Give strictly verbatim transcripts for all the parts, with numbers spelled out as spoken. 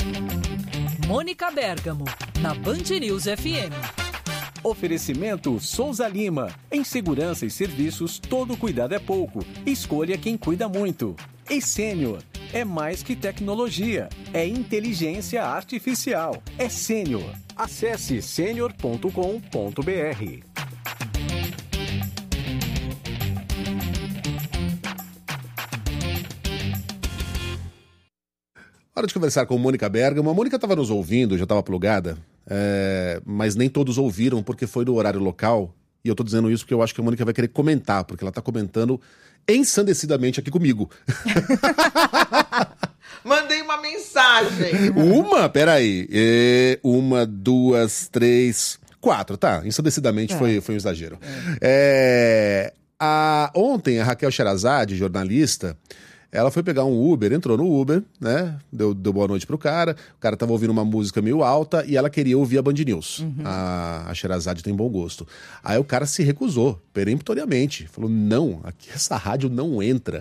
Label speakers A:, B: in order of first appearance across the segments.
A: Mônica Bergamo, na Band News F M.
B: Oferecimento Souza Lima. Em segurança e serviços, todo cuidado é pouco. Escolha quem cuida muito. E Sênior. É mais que tecnologia. É inteligência artificial. É Sênior. Acesse sênior ponto com ponto b r.
C: Hora de conversar com Mônica Bergamo. A Mônica estava nos ouvindo, já estava plugada, é, mas nem todos ouviram porque foi do horário local. E eu estou dizendo isso porque eu acho que a Mônica vai querer comentar, porque ela está comentando ensandecidamente aqui comigo.
D: Mandei uma mensagem.
C: Uma? Peraí. É, uma, duas, três, quatro. Tá, ensandecidamente é. foi, foi um exagero. É. É, a, ontem, a Raquel Sherazade, jornalista, ela foi pegar um Uber, entrou no Uber, né? Deu, deu boa noite pro cara. O cara tava ouvindo uma música meio alta e ela queria ouvir a Band News. Uhum. A, a Sherazade tem bom gosto. Aí o cara se recusou, peremptoriamente. Falou, não, aqui essa rádio não entra.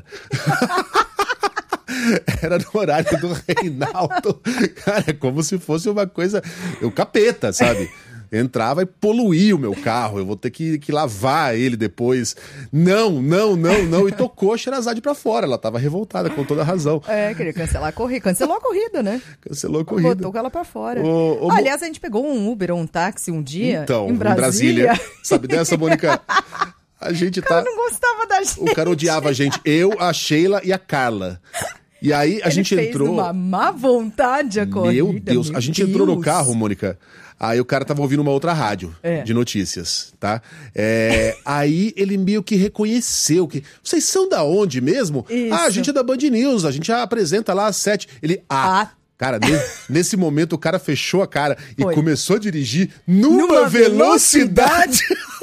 C: Era no horário do Reinaldo. Cara, é como se fosse uma coisa... O capeta, sabe? Entrava e poluía o meu carro, eu vou ter que, que lavar ele depois. Não, não, não, não. E tocou a Sherazade pra fora. Ela tava revoltada, com toda a razão.
E: É, queria cancelar a corrida. Cancelou a corrida, né?
C: Cancelou a corrida.
E: Botou ela pra fora.
C: O, o...
E: Ah, aliás, a gente pegou um Uber ou um táxi um dia
C: então,
E: em Brasília.
C: Em Brasília. Sabe dessa, Mônica? A gente tá...
E: O cara não gostava da gente.
C: O cara odiava a gente. Eu, a Sheila e a Carla. E aí a
E: Ele
C: gente
E: fez
C: entrou...
E: uma má vontade a corrida.
C: Meu Deus,
E: meu
C: a gente
E: Deus.
C: entrou no carro, Mônica. Aí o cara tava ouvindo uma outra rádio
E: é.
C: de notícias, tá? É, aí ele meio que reconheceu que... Vocês são da onde mesmo?
E: Isso.
C: Ah, a gente é da Band News, a gente apresenta lá às sete. Ele... Ah... ah. Cara, ne- nesse momento o cara fechou a cara e
E: Foi.
C: começou a dirigir numa,
E: numa
C: velocidade...
E: velocidade.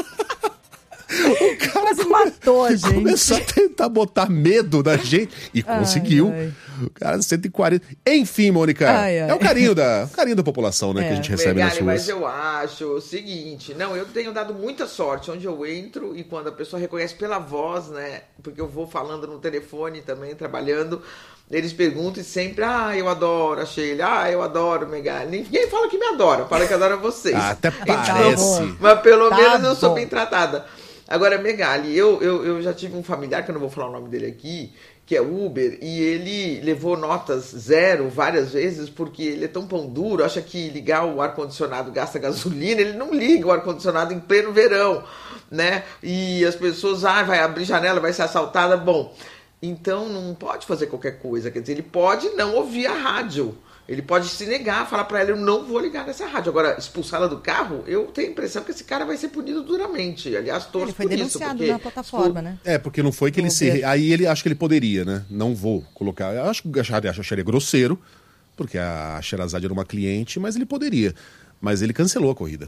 E: O cara quase matou a gente.
C: Começou a tentar botar medo na gente e conseguiu.
E: Ai, ai.
C: O cara, cento e quarenta. Enfim, Mônica,
E: Ai, ai.
C: é o carinho da, o carinho da população, né,
E: É.
C: que a gente recebe nas
D: Megali,
C: ruas.
D: mas eu acho o seguinte, não, eu tenho dado muita sorte onde eu entro e quando a pessoa reconhece pela voz, né, porque eu vou falando no telefone também, trabalhando, eles perguntam e sempre, ah, eu adoro a Sheila, ah, eu adoro o Megali. Ninguém fala que me adora, fala que adora vocês.
C: Ah, até
D: Então,
C: parece.
D: mas pelo
E: Tá
D: menos eu sou
E: bom.
D: bem tratada. Agora, Megali, eu, eu, eu já tive um familiar, que eu não vou falar o nome dele aqui, que é Uber, e ele levou notas zero várias vezes, porque ele é tão pão duro, acha que ligar o ar-condicionado gasta gasolina, ele não liga o ar-condicionado em pleno verão, né? E as pessoas, ah, vai abrir janela, vai ser assaltada, bom... Então não pode fazer qualquer coisa, quer dizer, ele pode não ouvir a rádio, ele pode se negar, falar pra ela, eu não vou ligar nessa rádio. Agora, expulsá-la do carro, eu tenho a impressão que esse cara vai ser punido duramente. Aliás, torço
E: Ele foi
D: por
E: denunciado
D: isso, porque...
E: na plataforma, né?
C: É, porque não foi que ele se...
E: Uber.
C: Aí ele acha que ele poderia, né? Não vou colocar... Eu acho que acharia, acharia grosseiro, porque a Sherazade era uma cliente, mas ele poderia. Mas ele cancelou a corrida.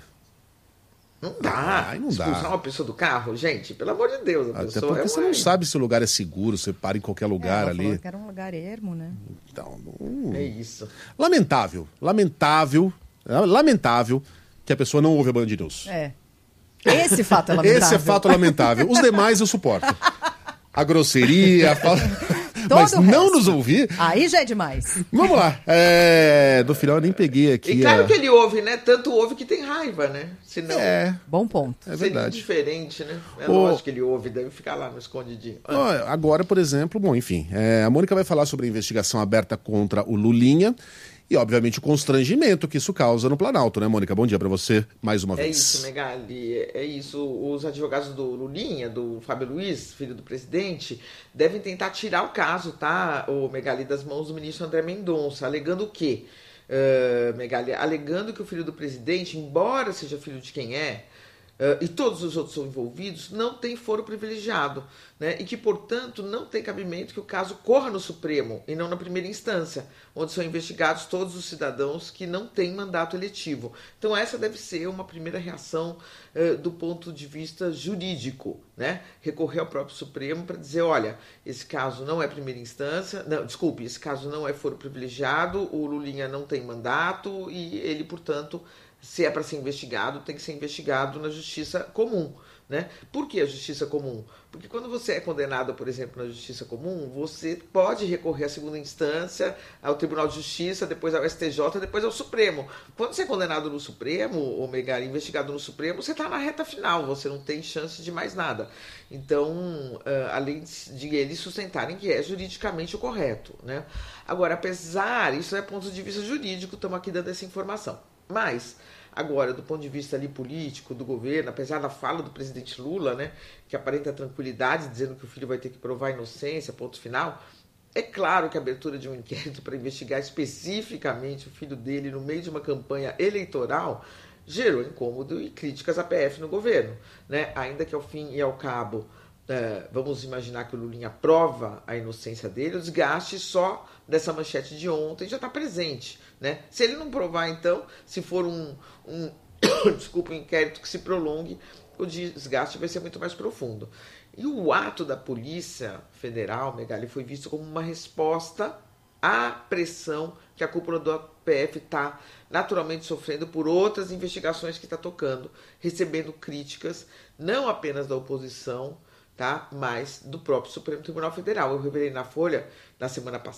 D: Não dá.
C: Ai, não
D: Expulsar
C: dá.
D: uma pessoa do carro, gente, pelo amor de Deus. A
C: Até
D: pessoa
C: porque
D: é
C: você
D: uma...
C: não sabe se o lugar é seguro, você para em qualquer lugar
E: É, ela
C: ali.
E: falou que era um lugar ermo, né?
C: Então, não...
D: É isso.
C: Lamentável, lamentável, lamentável que a pessoa não ouve a Band News.
E: É. Esse fato é lamentável.
C: Esse é fato lamentável. Os demais eu suporto. A grosseria, a fala...
E: Todo
C: mas
E: o
C: não
E: resto.
C: nos ouvir.
E: Aí já é demais.
C: Vamos lá. É... No final eu nem peguei aqui.
D: E claro
C: a...
D: que ele ouve, né? Tanto ouve que tem raiva, né? Senão
C: É,
E: Bom ponto.
C: é
D: seria
C: verdade.
D: diferente, né? É
C: Ô-
D: lógico que ele ouve, deve ficar lá no escondidinho. Ah.
C: Ó, agora, por exemplo, bom, enfim, é, a Mônica vai falar sobre a investigação aberta contra o Lulinha e, obviamente, o constrangimento que isso causa no Planalto, né, Mônica? Bom dia pra você, mais uma
D: É
C: vez.
D: isso, Megali, é isso. Os advogados do Lulinha, do Fábio Luiz, filho do presidente, devem tentar tirar o caso, tá, o Megali, das mãos do ministro André Mendonça, alegando o quê? Uh, Megali, alegando que o filho do presidente, embora seja filho de quem é, Uh, e todos os outros são envolvidos, não tem foro privilegiado, né? E que, portanto, não tem cabimento que o caso corra no Supremo e não na primeira instância, onde são investigados todos os cidadãos que não têm mandato eletivo. Então essa deve ser uma primeira reação uh, do ponto de vista jurídico, né? Recorrer ao próprio Supremo para dizer, olha, esse caso não é primeira instância, não, desculpe, esse caso não é foro privilegiado, o Lulinha não tem mandato e ele, portanto, se é para ser investigado, tem que ser investigado na justiça comum. Né? Por que a justiça comum? Porque quando você é condenado, por exemplo, na justiça comum, você pode recorrer à segunda instância, ao Tribunal de Justiça, depois ao S T J, depois ao Supremo. Quando você é condenado no Supremo, ou Megali, investigado no Supremo, você está na reta final, você não tem chance de mais nada. Então, uh, além de eles sustentarem que é juridicamente o correto. Né? Agora, apesar, isso é ponto de vista jurídico, estamos aqui dando essa informação. Mas... Agora, do ponto de vista ali político, do governo, apesar da fala do presidente Lula, né, que aparenta tranquilidade, dizendo que o filho vai ter que provar a inocência, ponto final, é claro que a abertura de um inquérito para investigar especificamente o filho dele no meio de uma campanha eleitoral gerou incômodo e críticas à P F no governo. Né? Ainda que ao fim e ao cabo, é, vamos imaginar que o Lulinha prova a inocência dele, o desgaste só dessa manchete de ontem já está presente. Né? Se ele não provar, então, se for um, um, desculpa, um inquérito que se prolongue, o desgaste vai ser muito mais profundo. E o ato da Polícia Federal, Megali, foi visto como uma resposta à pressão que a cúpula do P F está naturalmente sofrendo por outras investigações que está tocando, recebendo críticas não apenas da oposição, tá? Mas do próprio Supremo Tribunal Federal. Eu revelei na Folha, na semana passada,